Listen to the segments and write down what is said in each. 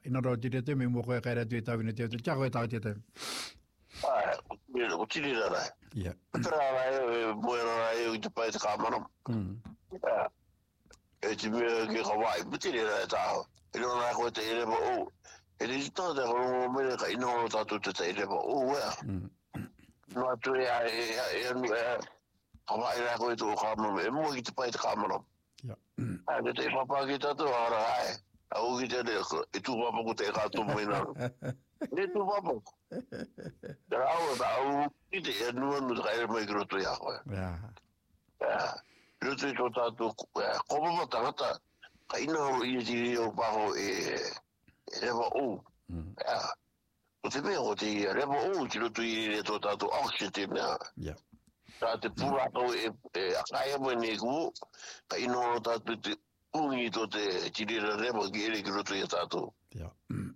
ina ro tire te me mo ko kaira tu ta vine te cha ko ta te o tiri rara ya tra mo rara o te pai te kamano e te me ke Hawaii tiri rara ta e no na ko te ere mo e le sta da ko me ka ino ta tu te ere mo no atu Hawaii ra ko te kamano e mo ki te pai te kamano ya a te papa ki ta tu ora ai au ki te e tu papa ko te ka tu mo ina ne tu papa Au ite e nua no kai mai groto ya ko. ya Groto to ta to ko mo tangata kai no i ti o pa ho e va o. O te me o te re va o ti to i to ta to oxygen ya ta te pura to e kai mo ni ku kai no ta te ungi to te ti re va ge groto ya ta to. ya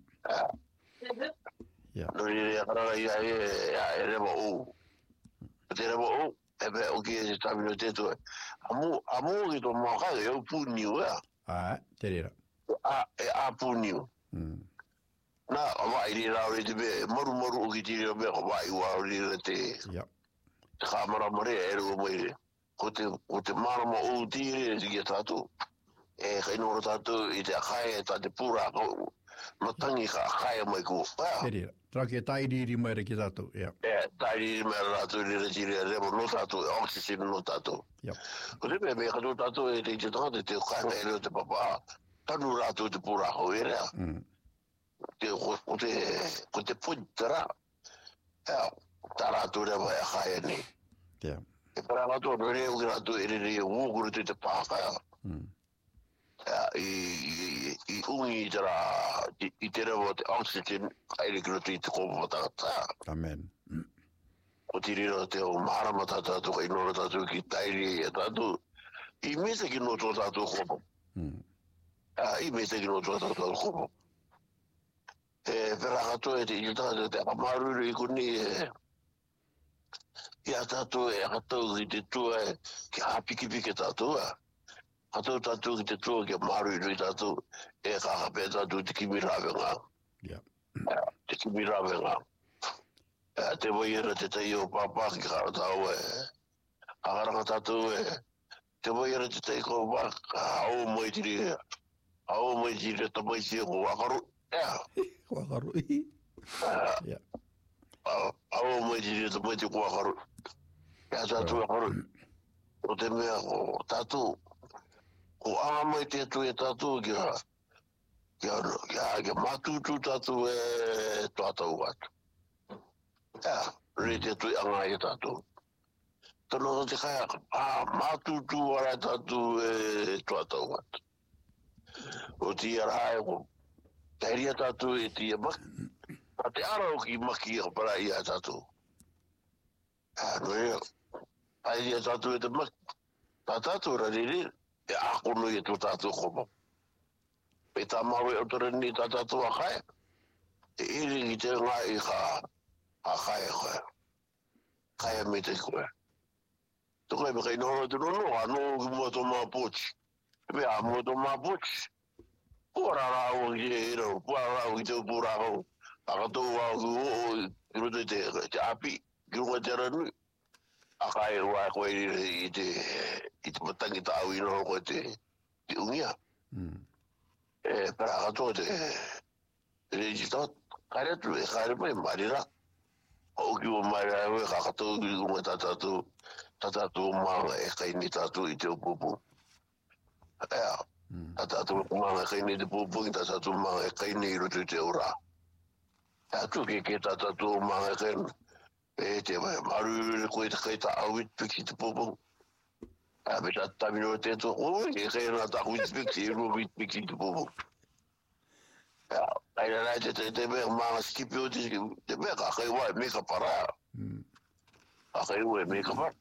ya No i ara ya re va o. Te re va o ebe o ki e stabilo te to amu ki to mo ka e o puni wa te rera a puni na wa iri ra ri te be moru o ki ti ri be wa I wa ri te ya kamera more e ro mo ire ko te mara mo o ti ri ki ta to e kai no ta to I te kai ta te pura ko matangi ka kai mai ko te rera tra ke tai ri mai re ki tatu ya tai me ra tu ri re mo no ta to oxygen no ta to ya ko te me ka ta to e te ta te ka e te papa tanu ra tu te pura ho era te ko te puntara tara tu re vai ha ni ya e para la to re o gra tu e re o guru te pa ka I ungi tara I te rewa te oxygen ai re guru te ko mata amen o tirira te o marama tata tu kai no tatu ki tairi e tatu I mese ki no to tatu ko I mese ki no to tatu ko vera gato e te ita te amaru I kuni ia tatu e gato I te tua ki a piki tatu gato tatu ki te tua ki amaru I tatu e ka pe tatu te kimirawe nga ya te kimirawe nga te voiera te te o papa ki ka tau agaranga tatu te voiera te te ko wa au moi tiri te mai si ko wakaru wakaru ya au moi tiri te mai te ko wakaru ya tatu wakaru o te mea ko tatu ko anga mai te tu e tatu ki matutu tatu e tuatau watu re te tu anga e tatu tono te kaya matutu wara tatu e tuatau watu o ti ara ko teria tatu e ti mak te ara o ki maki o para ia tatu no e ai ia tatu e te mak tatu ra ri e ako no e tatu ko pe ta mawe o tore ni tatu a kai e iri te ngai ka a kai me te ko to ko be no no mo to ma poch be a mo to ma poch ora ra o iro ora o te pura o a to wa o te api gru te ranu a kai wa ko I te matangi ta o ino ko te ungia para to te registro kare tu kare mai marira o ki o mai e ka to ki o tatu ma e kai ni tatu I te popo tatu ma e kai ni te popo ki tatu ma e kai ni ro te ora tatu ke tatu ma e kai e te mai maru ko te kai ta au ki te popo a be ta mino te to o e kai na ta ku ki ro ki te popo ai la te me ma skipio te me ka kai wa me ka para a kai wa me ka para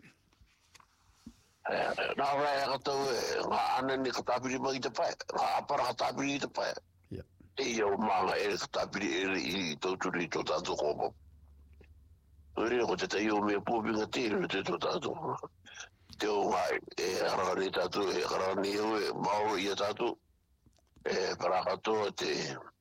na ra ka to nga anen ni ka tapiri ma te pai nga para ka tapiri te pai ya e yo ma e ka tapiri I to turi to ta to ko ore ko te yo me po bi ngati te to ta to te o mai e ara ni ta to e ara ni o ma o ia ta to para ka to te